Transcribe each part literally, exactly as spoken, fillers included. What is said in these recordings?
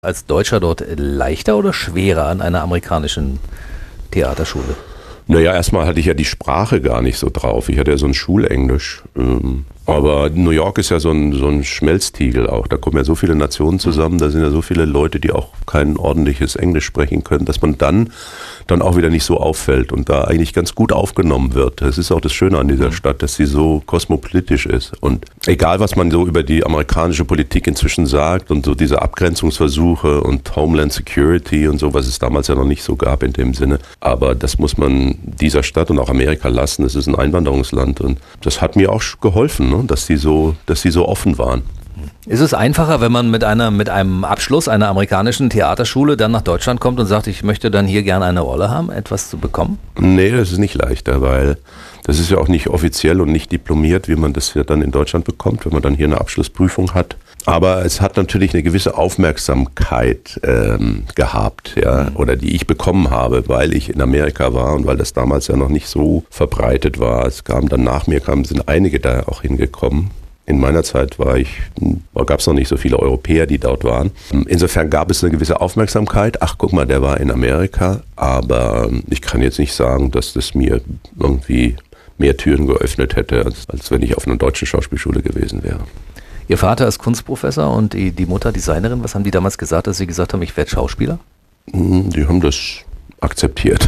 als Deutscher dort leichter oder schwerer an einer amerikanischen Theaterschule? Naja, erstmal hatte ich ja die Sprache gar nicht so drauf. Ich hatte ja so ein Schulenglisch. Aber New York ist ja so ein, so ein Schmelztiegel auch. Da kommen ja so viele Nationen zusammen, da sind ja so viele Leute, die auch kein ordentliches Englisch sprechen können, dass man dann, dann auch wieder nicht so auffällt und da eigentlich ganz gut aufgenommen wird. Das ist auch das Schöne an dieser Stadt, dass sie so kosmopolitisch ist. Und egal, was man so über die amerikanische Politik inzwischen sagt und so diese Abgrenzungsversuche und Homeland Security und so, was es damals ja noch nicht so gab in dem Sinne. Aber das muss man dieser Stadt und auch Amerika lassen. Es ist ein Einwanderungsland und das hat mir auch geholfen, ne? dass die so, dass die so offen waren. Ist es einfacher, wenn man mit einer, mit einem Abschluss einer amerikanischen Theaterschule dann nach Deutschland kommt und sagt, ich möchte dann hier gerne eine Rolle haben, etwas zu bekommen? Nee, das ist nicht leichter, weil das ist ja auch nicht offiziell und nicht diplomiert, wie man das ja dann in Deutschland bekommt, wenn man dann hier eine Abschlussprüfung hat. Aber es hat natürlich eine gewisse Aufmerksamkeit ähm, gehabt, ja, oder die ich bekommen habe, weil ich in Amerika war und weil das damals ja noch nicht so verbreitet war. Es kam dann nach mir, kamen, sind einige da auch hingekommen. In meiner Zeit war ich, gab es noch nicht so viele Europäer, die dort waren. Insofern gab es eine gewisse Aufmerksamkeit. Ach, guck mal, der war in Amerika. Aber ich kann jetzt nicht sagen, dass das mir irgendwie mehr Türen geöffnet hätte, als, als wenn ich auf einer deutschen Schauspielschule gewesen wäre. Ihr Vater ist Kunstprofessor und die, die Mutter Designerin. Was haben die damals gesagt, dass sie gesagt haben, ich werde Schauspieler? Die haben das akzeptiert.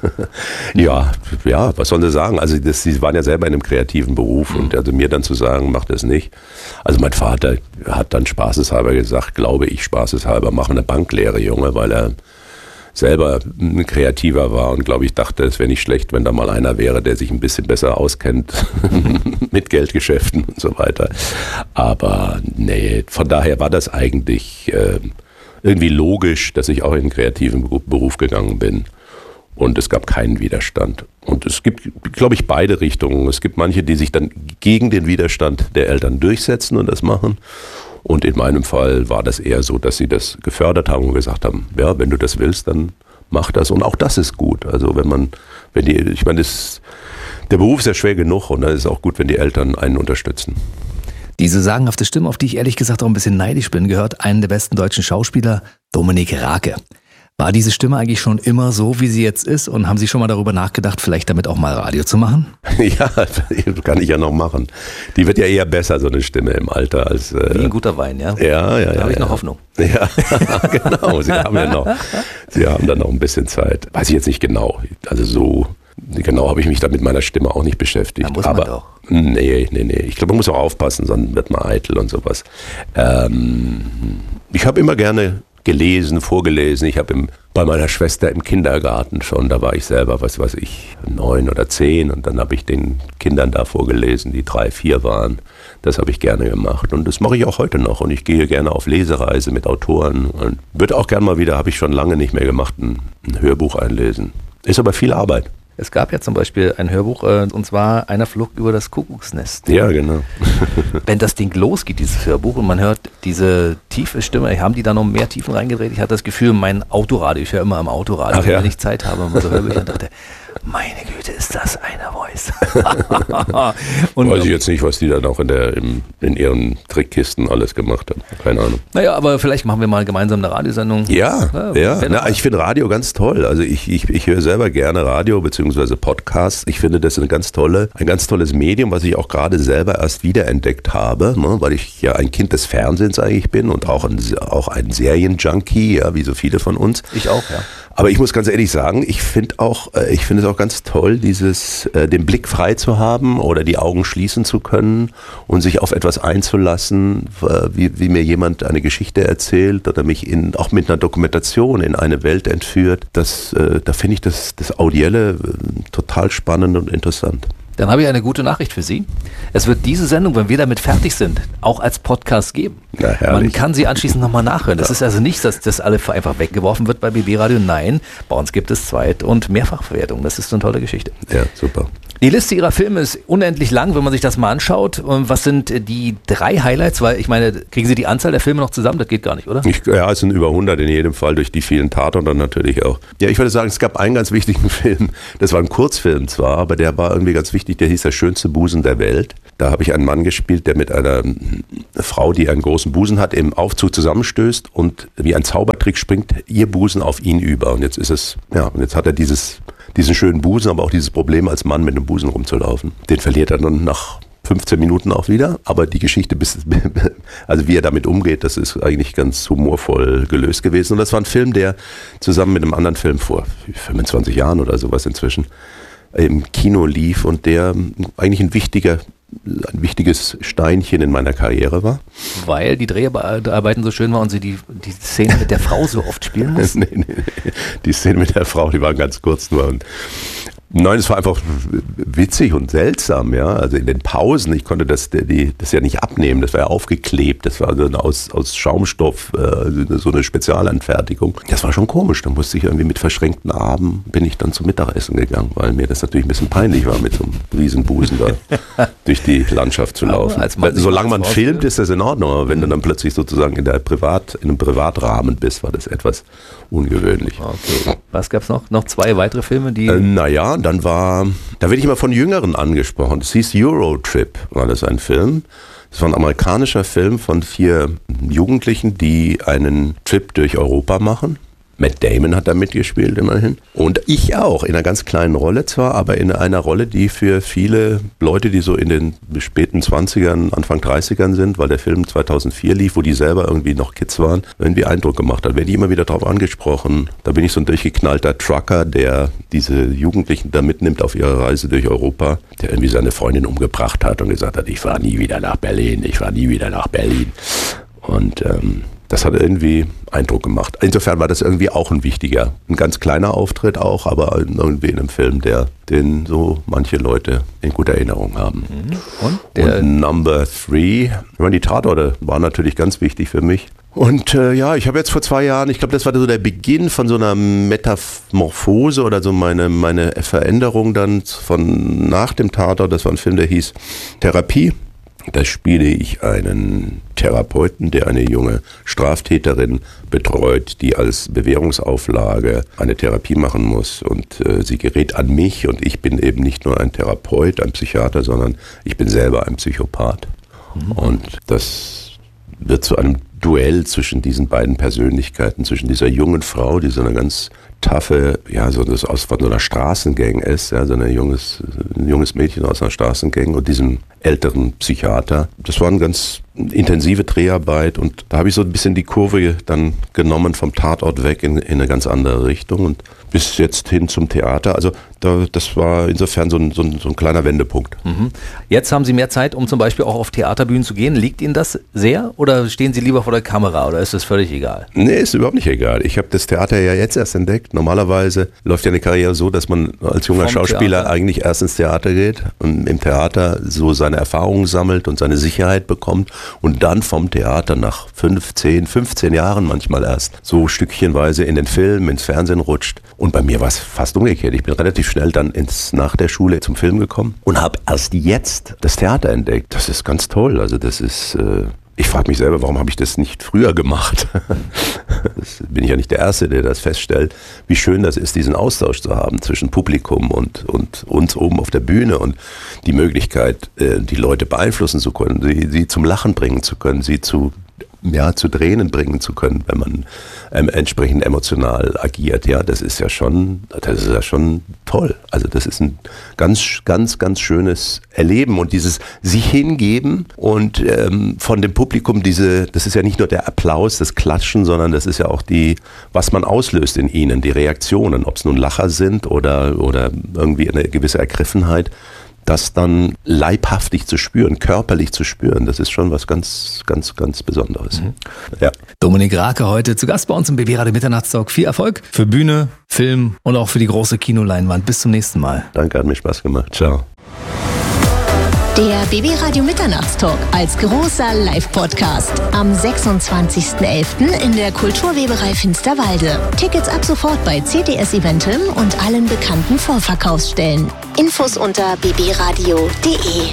ja, ja, was sollen sie sagen? Also das, sie waren ja selber in einem kreativen Beruf und also mir dann zu sagen, mach das nicht. Also mein Vater hat dann spaßeshalber gesagt, glaube ich spaßeshalber, mach eine Banklehre, Junge, weil er selber ein Kreativer war und glaube ich dachte, es wäre nicht schlecht, wenn da mal einer wäre, der sich ein bisschen besser auskennt mit Geldgeschäften und so weiter. Aber nee, von daher war das eigentlich äh, irgendwie logisch, dass ich auch in einen kreativen Beruf gegangen bin. Und es gab keinen Widerstand. Und es gibt, glaube ich, beide Richtungen. Es gibt manche, die sich dann gegen den Widerstand der Eltern durchsetzen und das machen. Und in meinem Fall war das eher so, dass sie das gefördert haben und gesagt haben, ja, wenn du das willst, dann mach das. Und auch das ist gut. Also wenn man, wenn die, ich meine, das, der Beruf ist ja schwer genug und dann ist es auch gut, wenn die Eltern einen unterstützen. Diese sagenhafte Stimme, auf die ich ehrlich gesagt auch ein bisschen neidisch bin, gehört einen der besten deutschen Schauspieler, Dominik Rake. War diese Stimme eigentlich schon immer so, wie sie jetzt ist? Und haben Sie schon mal darüber nachgedacht, vielleicht damit auch mal Radio zu machen? Ja, kann ich ja noch machen. Die wird ja eher besser, so eine Stimme im Alter. Als, äh, wie ein guter Wein, ja? Ja, ja, ja. Da habe ich ja. noch Hoffnung. Ja, genau. Sie haben ja noch, Sie haben dann noch ein bisschen Zeit. Weiß ich jetzt nicht genau. Also so genau habe ich mich da mit meiner Stimme auch nicht beschäftigt. Da muss Aber man doch. Nee, nee, nee. Ich glaube, man muss auch aufpassen, sonst wird man eitel und sowas. Ähm, ich habe immer gerne gelesen, vorgelesen. Ich habe bei meiner Schwester im Kindergarten schon, da war ich selber, was weiß ich, neun oder zehn und dann habe ich den Kindern da vorgelesen, die drei, vier waren. Das habe ich gerne gemacht und das mache ich auch heute noch und ich gehe gerne auf Lesereise mit Autoren und würde auch gerne mal wieder, habe ich schon lange nicht mehr gemacht, ein, ein Hörbuch einlesen. Ist aber viel Arbeit. Es gab ja zum Beispiel ein Hörbuch, äh, und zwar Einer flog über das Kuckucksnest. Ja, genau. Wenn das Ding losgeht, dieses Hörbuch, und man hört diese tiefe Stimme, haben die da noch mehr Tiefen reingedreht? Ich hatte das Gefühl, mein Autoradio, ich höre immer am Autoradio, Ach, ja. wenn ich Zeit habe, und so Hörbücher, und dachte, meine Güte, ist das eine Voice. Und weiß ich jetzt nicht, was die dann auch in, der, im, in ihren Trickkisten alles gemacht haben. Keine Ahnung. Naja, aber vielleicht machen wir mal gemeinsam eine Radiosendung. Ja, ja. ja. Na, ich finde Radio ganz toll. Also ich, ich, ich höre selber gerne Radio bzw. Podcasts. Ich finde das eine ganz tolle, ein ganz tolles Medium, was ich auch gerade selber erst wiederentdeckt habe, ne, weil ich ja ein Kind des Fernsehens eigentlich bin und auch ein, auch ein Serienjunkie, ja, wie so viele von uns. Ich auch, ja. Aber ich muss ganz ehrlich sagen, ich finde auch, ich finde es auch ganz toll, dieses, äh, den Blick frei zu haben oder die Augen schließen zu können und sich auf etwas einzulassen, wie, wie mir jemand eine Geschichte erzählt oder mich in, auch mit einer Dokumentation in eine Welt entführt. Das, äh, da finde ich das, das Audielle äh, total spannend und interessant. Dann habe ich eine gute Nachricht für Sie. Es wird diese Sendung, wenn wir damit fertig sind, auch als Podcast geben. Ja, man kann sie anschließend nochmal nachhören. Das ja. ist also nicht, dass das alle einfach weggeworfen wird bei B B Radio. Nein, bei uns gibt es Zweit- und Mehrfachverwertung. Das ist eine tolle Geschichte. Ja, super. Die Liste Ihrer Filme ist unendlich lang, wenn man sich das mal anschaut. Und was sind die drei Highlights? Weil ich meine, kriegen Sie die Anzahl der Filme noch zusammen? Das geht gar nicht, oder? Ich, ja, es sind über hundert in jedem Fall, durch die vielen Tatorte dann natürlich auch. Ja, ich würde sagen, es gab einen ganz wichtigen Film. Das war ein Kurzfilm zwar, aber der war irgendwie ganz wichtig. Der hieß Der schönste Busen der Welt. Da Da habe ich einen Mann gespielt, der mit einer Frau, die einen großen Busen hat, im Aufzug zusammenstößt und wie ein Zaubertrick springt ihr Busen auf ihn über. Und jetzt ist es, ja, und jetzt hat er dieses, diesen schönen Busen, aber auch dieses Problem, als Mann mit einem Busen rumzulaufen. Den verliert er dann nach fünfzehn Minuten auch wieder, aber die Geschichte, bis, also wie er damit umgeht, das ist eigentlich ganz humorvoll gelöst gewesen. Und das war ein Film, der zusammen mit einem anderen Film vor fünfundzwanzig Jahren oder sowas inzwischen im Kino lief und der eigentlich ein wichtiger, ein wichtiges Steinchen in meiner Karriere war. Weil die Dreharbeiten so schön waren und sie die, die Szene mit der Frau so oft spielen mussten? nee, nee, nee. Die Szene mit der Frau, die war ganz kurz nur. Und nein, es war einfach witzig und seltsam, ja. Also in den Pausen, ich konnte das, die, das ja nicht abnehmen, das war ja aufgeklebt, das war also aus, aus Schaumstoff, äh, so eine Spezialanfertigung. Das war schon komisch, da musste ich irgendwie mit verschränkten Armen, bin ich dann zum Mittagessen gegangen, weil mir das natürlich ein bisschen peinlich war, mit so einem Riesenbusen da durch die Landschaft zu laufen. Weil, solange man filmt, ist das in Ordnung, aber wenn du dann plötzlich sozusagen in, der Privat, in einem Privatrahmen bist, war das etwas ungewöhnlich. Okay. Was gab's noch? Noch zwei weitere Filme, die... Äh, naja, dann war, da werde ich immer von Jüngeren angesprochen. Das hieß Eurotrip, war das ein Film. Das war ein amerikanischer Film von vier Jugendlichen, die einen Trip durch Europa machen. Matt Damon hat da mitgespielt immerhin. Und ich auch, in einer ganz kleinen Rolle zwar, aber in einer Rolle, die für viele Leute, die so in den späten zwanzigern, Anfang dreißigern sind, weil der Film zweitausendvier lief, wo die selber irgendwie noch Kids waren, irgendwie Eindruck gemacht hat. Werde ich immer wieder darauf angesprochen. Da bin ich so ein durchgeknallter Trucker, der diese Jugendlichen da mitnimmt auf ihre Reise durch Europa, der irgendwie seine Freundin umgebracht hat und gesagt hat, ich fahre nie wieder nach Berlin, ich fahre nie wieder nach Berlin. Und ähm, das hat irgendwie Eindruck gemacht. Insofern war das irgendwie auch ein wichtiger, ein ganz kleiner Auftritt auch, aber irgendwie in einem Film, der den so manche Leute in guter Erinnerung haben. Und, der Und Number Three, ich meine, die Tatorte waren natürlich ganz wichtig für mich. Und äh, ja, ich habe jetzt vor zwei Jahren, ich glaube, das war so der Beginn von so einer Metamorphose oder so meine, meine Veränderung dann von nach dem Tatort. Das war ein Film, der hieß Therapie. Da spiele ich einen Therapeuten, der eine junge Straftäterin betreut, die als Bewährungsauflage eine Therapie machen muss. Und äh, sie gerät an mich und ich bin eben nicht nur ein Therapeut, ein Psychiater, sondern ich bin selber ein Psychopath. Mhm. Und das wird zu einem Duell zwischen diesen beiden Persönlichkeiten, zwischen dieser jungen Frau, die so eine ganz taffe, ja, so das aus von so einer Straßengang ist, ja, so eine junges, ein junges Mädchen aus einer Straßengang und diesem älteren Psychiater. Das war eine ganz intensive Dreharbeit und da habe ich so ein bisschen die Kurve dann genommen vom Tatort weg in, in eine ganz andere Richtung und bis jetzt hin zum Theater. Also da, das war insofern so ein, so ein, so ein kleiner Wendepunkt. Mhm. Jetzt haben Sie mehr Zeit, um zum Beispiel auch auf Theaterbühnen zu gehen. Liegt Ihnen das sehr oder stehen Sie lieber vor der Kamera oder ist das völlig egal? Nee, ist überhaupt nicht egal. Ich habe das Theater ja jetzt erst entdeckt. Normalerweise läuft ja eine Karriere so, dass man als junger Vom Schauspieler Theater. eigentlich erst ins Theater geht und im Theater so seine Erfahrungen sammelt und seine Sicherheit bekommt und dann vom Theater nach fünf, zehn, fünfzehn Jahren manchmal erst so stückchenweise in den Film, ins Fernsehen rutscht. Und bei mir war es fast umgekehrt. Ich bin relativ schnell dann ins, nach der Schule zum Film gekommen und habe erst jetzt das Theater entdeckt. Das ist ganz toll. Also das ist... Äh Ich frage mich selber, warum habe ich das nicht früher gemacht? Das bin ich ja nicht der Erste, der das feststellt, wie schön das ist, diesen Austausch zu haben zwischen Publikum und, und uns oben auf der Bühne und die Möglichkeit, die Leute beeinflussen zu können, sie, sie zum Lachen bringen zu können, sie zu, ja, zu Tränen bringen zu können, wenn man ähm, entsprechend emotional agiert. Ja, das ist ja schon, das ist ja schon toll. Also das ist ein ganz, ganz, ganz schönes Erleben und dieses sich hingeben und ähm, von dem Publikum diese, das ist ja nicht nur der Applaus, das Klatschen, sondern das ist ja auch die, was man auslöst in ihnen, die Reaktionen, ob es nun Lacher sind oder, oder irgendwie eine gewisse Ergriffenheit. Das dann leibhaftig zu spüren, körperlich zu spüren, das ist schon was ganz, ganz, ganz Besonderes. Mhm. Ja. Dominik Rake heute zu Gast bei uns im B B Radio Mitternachtstalk. Viel Erfolg für Bühne, Film und auch für die große Kinoleinwand. Bis zum nächsten Mal. Danke, hat mir Spaß gemacht. Ciao. Der B B Radio Mitternachtstalk als großer Live-Podcast am sechsundzwanzigsten elften in der Kulturweberei Finsterwalde. Tickets ab sofort bei C D S Eventim und allen bekannten Vorverkaufsstellen. Infos unter b b radio punkt d e.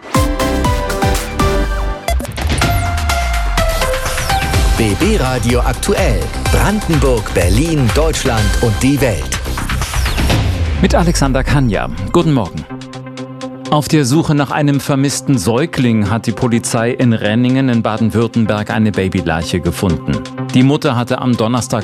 B B Radio aktuell. Brandenburg, Berlin, Deutschland und die Welt. Mit Alexander Kanja. Guten Morgen. Auf der Suche nach einem vermissten Säugling hat die Polizei in Renningen in Baden-Württemberg eine Babyleiche gefunden. Die Mutter hatte am Donnerstag